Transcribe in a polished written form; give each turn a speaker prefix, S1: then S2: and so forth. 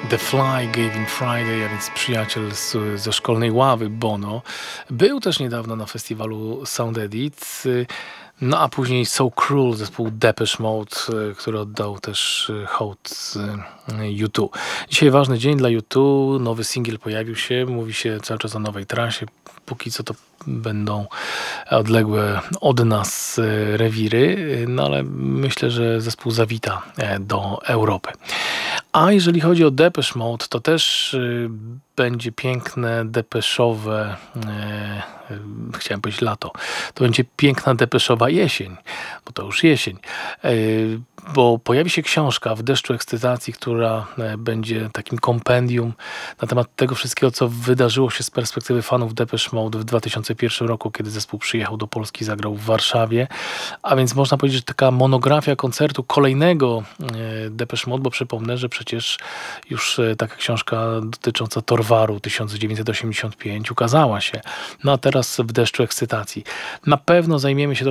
S1: The Fly, Gavin Friday, a więc przyjaciel ze szkolnej ławy Bono. Był też niedawno na festiwalu Sound Edit. No a później So Cruel, zespół Depeche Mode, który oddał też hołd U2. Dzisiaj ważny dzień dla U2, nowy singiel pojawił się, mówi się cały czas o nowej trasie. Póki co to będą odległe od nas rewiry, no ale myślę, że zespół zawita do Europy. A jeżeli chodzi o Depeche Mode, to też będzie piękne depeszowe, chciałem powiedzieć lato, to będzie piękna depeszowa jesień, bo to już jesień, bo pojawi się książka W deszczu ekscytacji, która będzie takim kompendium na temat tego wszystkiego, co wydarzyło się z perspektywy fanów Depeche Mode w 2001 roku, kiedy zespół przyjechał do Polski, zagrał w Warszawie, a więc można powiedzieć, że taka monografia koncertu kolejnego Depeche Mode, bo przypomnę, że przecież już taka książka dotycząca Torwaru 1985 ukazała się, no a teraz W deszczu ekscytacji. Na pewno zajmiemy się